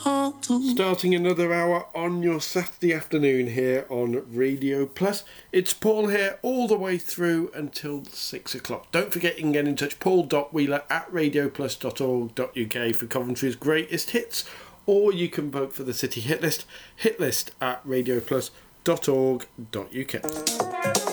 Starting another hour on your Saturday afternoon here on Radio Plus. It's Paul here all the way through until 6 o'clock. Don't forget you can get in touch, paul.wheeler@radioplus.org.uk for Coventry's greatest hits, or you can vote for the City Hit List at radioplus.org.uk.